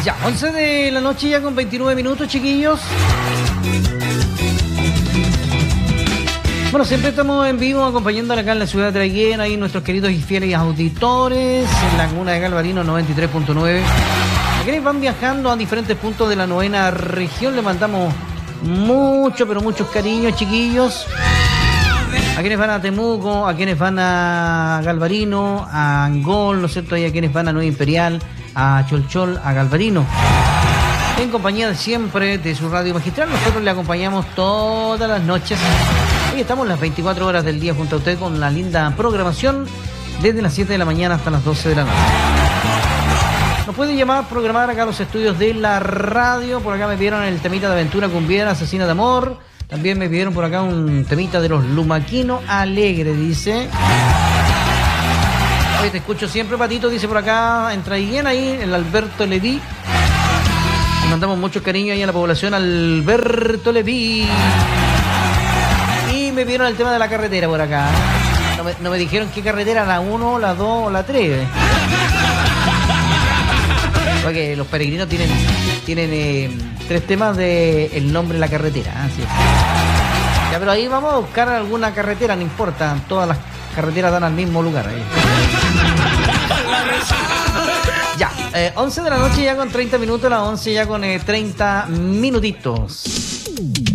Ya, 11 de la noche ya con 29 minutos, chiquillos. Bueno, siempre estamos en vivo acompañándola acá en la ciudad de Traiguén, ahí nuestros queridos y fieles auditores, en la comuna de Galvarino 93.9. A quienes van viajando a diferentes puntos de la novena región, le mandamos mucho, pero muchos cariños, chiquillos. A quienes van a Temuco, a quienes van a Galvarino, a Angol, ¿no es cierto? Y a quienes van a Nueva Imperial, a Cholchol, a Galvarino. En compañía de siempre de su radio magistral, nosotros le acompañamos todas las noches. Hoy estamos las 24 horas del día junto a usted con la linda programación desde las 7 de la mañana hasta las 12 de la noche. Nos pueden llamar, programar acá a los estudios de la radio. Por acá me pidieron el temita de Aventura Cumbiera, Asesina de Amor. También me pidieron por acá un temita de los Lumaquinos, Alegre, dice. Hoy te escucho siempre, Patito, dice por acá, en Traiguén, ahí, el Alberto Leví. Le mandamos mucho cariño ahí a la población Alberto Leví. Y me pidieron el tema de la carretera por acá. No me dijeron qué carretera, la 1, la 2 o la 3. Porque los peregrinos tienen 3 temas de el nombre de la carretera. Así es. Ya, pero ahí vamos a buscar alguna carretera, no importa. Todas las carreteras dan al mismo lugar. Ahí. Ya, 11 de la noche ya con 30 minutos, las 11 ya con 30 minutitos.